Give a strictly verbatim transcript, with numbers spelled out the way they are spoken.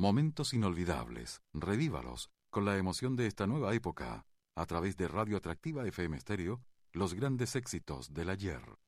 Momentos inolvidables, revívalos con la emoción de esta nueva época, a través de Radio Atractiva F M Stereo, los grandes éxitos del ayer.